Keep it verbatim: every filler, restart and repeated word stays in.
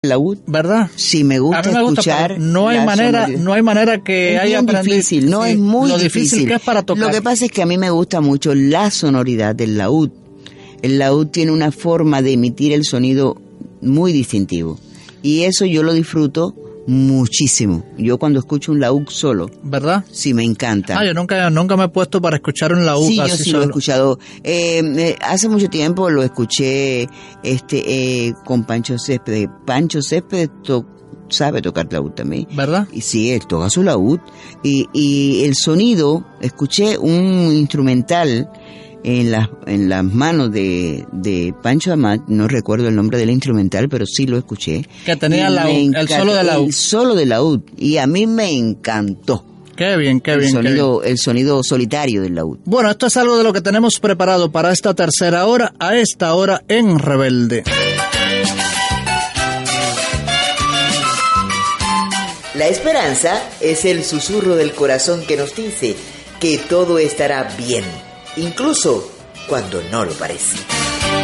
laúd, ¿verdad? Sí, me gusta, a mí me gusta escuchar. No hay manera, sonoridad. no hay manera que es haya aprendido. difícil, no sí, es muy lo difícil. difícil que es para tocar. Lo que pasa es que a mí me gusta mucho la sonoridad del laúd. El laúd tiene una forma de emitir el sonido muy distintivo y eso yo lo disfruto muchísimo. Yo cuando escucho un laúd solo, ¿verdad? Sí, me encanta. Ah, yo nunca, nunca me he puesto para escuchar un laúd. Sí, yo así sí solo. lo he escuchado. Eh, eh, hace mucho tiempo lo escuché este eh, con Pancho Céspedes. Pancho Céspedes to- sabe tocar laúd también. ¿Verdad? Y sí, él toca su laúd. Y, y el sonido, escuché un instrumental en las en las manos de, de Pancho Amat, no recuerdo el nombre del instrumental, pero sí lo escuché. Que tenía Y laúd, me el encanta- solo de laúd. El solo de laúd. Y a mí me encantó. Qué bien, qué el bien, qué bien. sonido, el sonido solitario del laúd. Bueno, esto es algo de lo que tenemos preparado para esta tercera hora, a esta hora en Rebelde. La esperanza es el susurro del corazón que nos dice que todo estará bien, incluso cuando no lo parece.